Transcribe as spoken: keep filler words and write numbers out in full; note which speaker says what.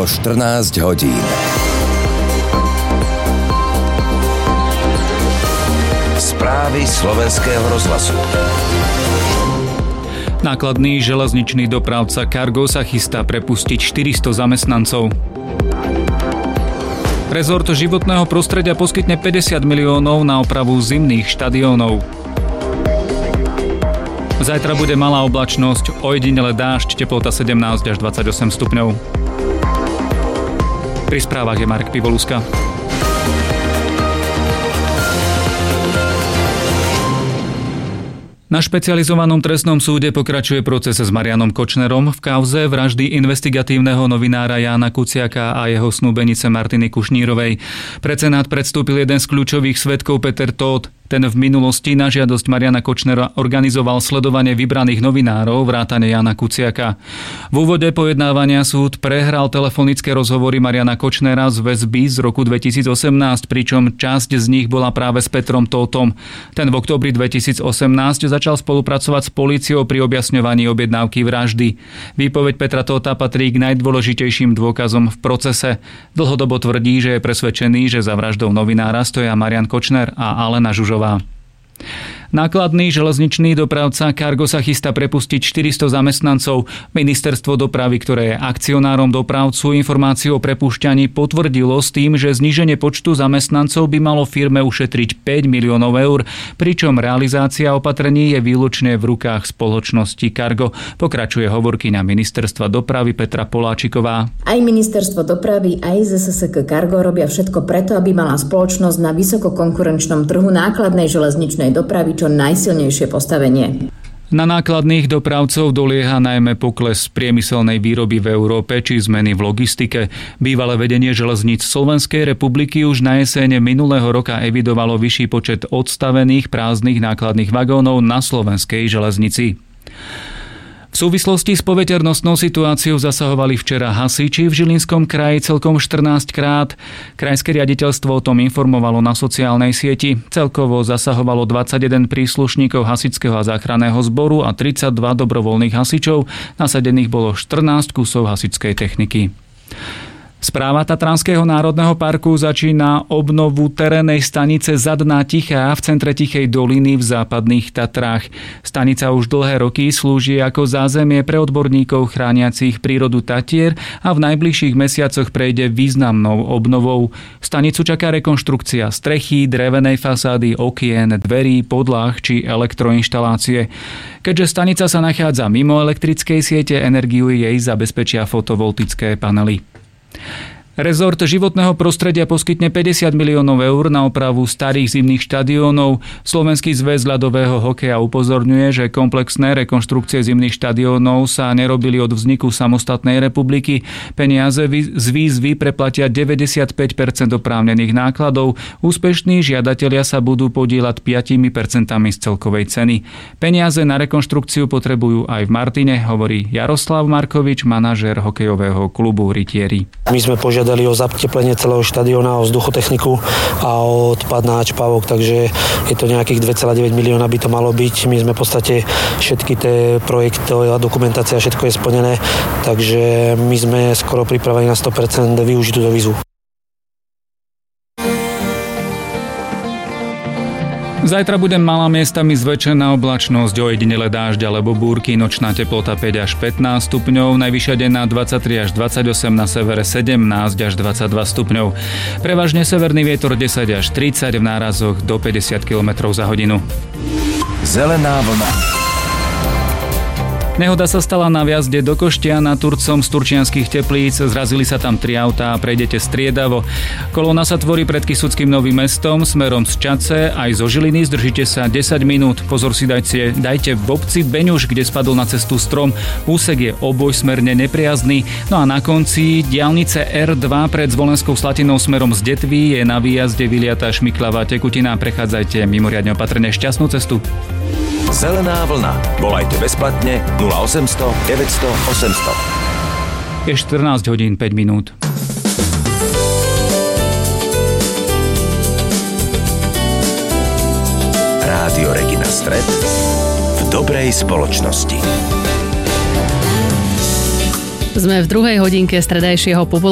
Speaker 1: Bolo štrnásť hodín. Správy slovenského rozhlasu.
Speaker 2: Nákladný železničný dopravca Cargo sa chystá prepustiť štyristo zamestnancov. Rezort životného prostredia poskytne päťdesiat miliónov na opravu zimných štadiónov. Zajtra bude malá oblačnosť, ojedinele dážď, teplota sedemnásť až dvadsaťosem stupňov. Pri správach je Marek Pivoluska. Na špecializovanom trestnom súde pokračuje proces s Marianom Kočnerom v kauze vraždy investigatívneho novinára Jána Kuciaka a jeho snúbenice Martiny Kušnírovej. Pred senát predstúpil jeden z kľúčových svedkov Peter Tóth. Ten v minulosti na žiadosť Mariana Kočnera organizoval sledovanie vybraných novinárov vrátane Jána Kuciaka. V úvode pojednávania súd prehral telefonické rozhovory Mariana Kočnera z väzby z roku dvetisícosemnásť, pričom časť z nich bola práve s Petrom Tóthom. Ten v októbri dvetisícosemnásť začal spolupracovať s políciou pri objasňovaní objednávky vraždy. Výpoveď Petra Tótha patrí k najdôležitejším dôkazom v procese. Dlhodobo tvrdí, že je presvedčený, že za vraždou novinára stoja Marian Kočner a Alena Žužová. Nákladný železničný dopravca Cargo sa chystá prepustiť štyristo zamestnancov. Ministerstvo dopravy, ktoré je akcionárom dopravcu, informáciu o prepúšťaní potvrdilo s tým, že zníženie počtu zamestnancov by malo firme ušetriť päť miliónov eur, pričom realizácia opatrení je výlučne v rukách spoločnosti Cargo. Pokračuje hovorkyňa Ministerstva dopravy Petra Poláčiková.
Speaker 3: Aj Ministerstvo dopravy, aj zet es es ká Cargo robia všetko preto, aby mala spoločnosť na vysokokonkurenčnom trhu nákladnej železničnej dopravy čo najsilnejšie postavenie.
Speaker 2: Na nákladných dopravcov dolieha najmä pokles priemyselnej výroby v Európe či zmeny v logistike. Bývalé vedenie železníc Slovenskej republiky už na jesene minulého roka evidovalo vyšší počet odstavených prázdnych nákladných vagónov na slovenskej železnici. V súvislosti s poveternostnou situáciou zasahovali včera hasiči v Žilinskom kraji celkom štrnásť krát. Krajské riaditeľstvo o tom informovalo na sociálnej sieti. Celkovo zasahovalo dvadsaťjeden príslušníkov hasičského a záchranného zboru a tridsaťdva dobrovoľných hasičov. Nasadených bolo štrnásť kusov hasičskej techniky. Správa Tatranského národného parku začína obnovu terénnej stanice Zadná Tichá v centre Tichej doliny v západných Tatrách. Stanica už dlhé roky slúži ako zázemie pre odborníkov chrániacich prírodu Tatier a v najbližších mesiacoch prejde významnou obnovou. Stanicu čaká rekonštrukcia strechy, drevenej fasády, okien, dverí, podlah či elektroinštalácie. Keďže stanica sa nachádza mimo elektrickej siete, energiu jej zabezpečia fotovoltické panely. Rezort životného prostredia poskytne päťdesiat miliónov eur na opravu starých zimných štadiónov. Slovenský zväz ľadového hokeja upozorňuje, že komplexné rekonštrukcie zimných štadiónov sa nerobili od vzniku samostatnej republiky. Peniaze z výzvy preplatia deväťdesiatpäť percent oprávnených nákladov. Úspešní žiadatelia sa budú podieľať päť percent z celkovej ceny. Peniaze na rekonštrukciu potrebujú aj v Martine, hovorí Jaroslav Markovič, manažér hokejového klubu Rytieri.
Speaker 4: My sme požiadali o zateplenie celého štadióna, o vzduchotechniku a o odpad na čpavok, takže je to nejakých dva celé deväť milióna by to malo byť. My sme v podstate všetky tie projekty a dokumentácia, všetko je splnené, takže my sme skoro pripravení na sto percent využiť túto výzvu.
Speaker 2: Zajtra bude malá miestami zväčšená oblačnosť, ojedinele dážď alebo búrky, nočná teplota päť až pätnásť stupňov, najvyššia denná dvadsaťtri až dvadsaťosem, na severe sedemnásť až dvadsaťdva stupňov. Prevažne severný vietor desať až tridsať, v nárazoch do päťdesiat kilometrov za hodinu.
Speaker 1: Zelená vlna.
Speaker 2: Nehoda sa stala na viazde do Koštiana Turcom z Turčianskych Teplíc. Zrazili sa tam tri autá a prejdete striedavo. Kolóna sa tvorí pred Kysuckým Novým Mestom smerom z Čace aj zo Žiliny. Zdržite sa desať minút. Pozor si dajte, dajte v obci Beňuš, kde spadol na cestu strom. Úsek je obojsmerne nepriazný. No a na konci diaľnice er dva pred Zvolenskou Slatinou smerom z Detví je na výjazde vyliatá šmiklavá tekutina. Prechádzajte mimoriadne opatrne. Šťastnú cestu.
Speaker 1: Zelená vlna. Volajte bezplatne nula osemsto deväťsto osemsto.
Speaker 2: Je štrnásť hodín päť minút.
Speaker 1: Rádio Regina Stred v dobrej spoločnosti.
Speaker 5: Sme v druhej hodinke stredajšieho